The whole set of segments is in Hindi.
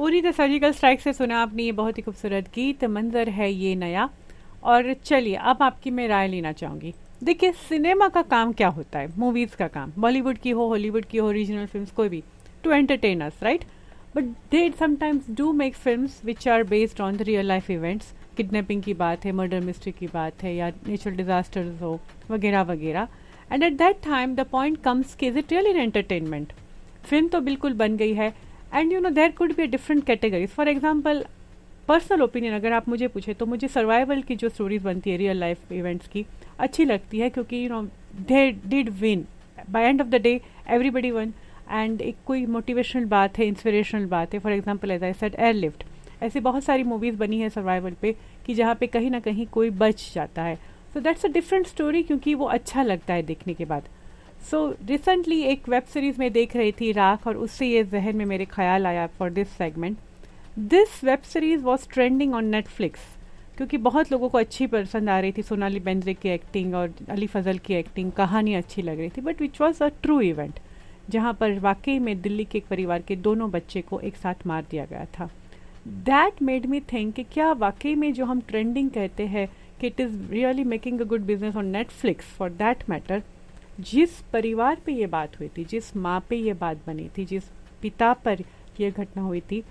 उरी द सर्जिकल स्ट्राइक से सुना आपने ये बहुत ही खूबसूरत गीत, मंजर है ये नया। और चलिए अब आपकी मैं राय लेना चाहूँगी। देखिए, सिनेमा का काम क्या होता है, मूवीज़ का काम, बॉलीवुड की हो, हॉलीवुड की हो, रीजनल फिल्म्स, कोई भी, to entertain us, right? But they sometimes do make films which are based on the real life events. Kidnapping की बात है, मर्डर मिस्ट्री की बात है, या नेचुरल डिजास्टर्स हो, वगैरह वगैरह। And at that time the point comes कि is it real in entertainment? Film तो बिल्कुल बन गई है, and you know there could be different categories. For example, personal opinion अगर आप मुझे पूछे तो मुझे सर्वाइवल की जो स्टोरीज बनती है रियल लाइफ इवेंट्स की, अच्छी लगती है, क्योंकि you know they did win bye end of the day, everybody one. And एक कोई मोटिवेशनल बात है, इंस्पिरेशनल बात है। For example as I said, airlift, ऐसी बहुत सारी मूवीज़ बनी है सर्वाइवल पे कि जहाँ पे कहीं ना कहीं कोई बच जाता है। So that's a different story, क्योंकि वो अच्छा लगता है देखने के बाद। सो रिसेंटली एक वेब सीरीज़ में देख रही थी, राख, और उससे ये जहन में मेरे ख्याल आया for this segment. This web series was trending on Netflix, क्योंकि बहुत लोगों को अच्छी पसंद आ रही थी, सोनाली बेंद्रे की एक्टिंग और अली फजल की एक्टिंग, कहानी अच्छी लग रही थी, but which was a true event, जहाँ पर वाकई में दिल्ली के एक परिवार के दोनों बच्चे को एक साथ मार दिया गया था। दैट मेड मी थिंक कि क्या वाकई में जो हम ट्रेंडिंग कहते हैं कि it is really making a good business on Netflix for that matter. जिस परिवार पे ये बात हुई थी, जिस माँ पे ये बात बनी थी, जिस पिता पर यह घटना हुई थी,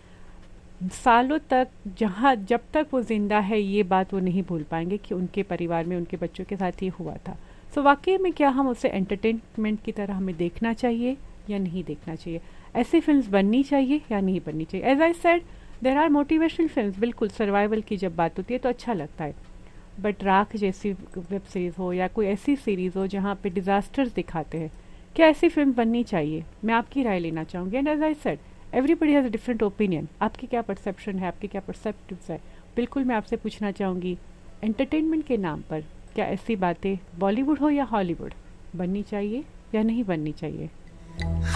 सालों तक, जहाँ जब तक वो जिंदा है, ये बात वो नहीं भूल पाएंगे कि उनके परिवार में उनके बच्चों के साथ ये हुआ था। सो वाकई में क्या हम उसे एंटरटेनमेंट की तरह हमें देखना चाहिए या नहीं देखना चाहिए? ऐसी फिल्म्स बननी चाहिए या नहीं बननी चाहिए? As I said, there are motivational films, बिल्कुल सर्वाइवल की जब बात होती है तो अच्छा लगता है। बट राख जैसी वेब सीरीज़ हो या कोई ऐसी सीरीज़ हो जहाँ पे डिज़ास्टर्स दिखाते हैं, क्या ऐसी फिल्म बननी चाहिए? मैं आपकी राय लेना चाहूँगी। And as I said, everybody has a different opinion. आपकी क्या परसेप्शन है, आपकी क्या परसेप्टिव्स है? बिल्कुल मैं आपसे पूछना चाहूँगी, एंटरटेनमेंट के नाम पर क्या ऐसी बातें, बॉलीवुड हो या हॉलीवुड, बननी चाहिए या नहीं बननी चाहिए?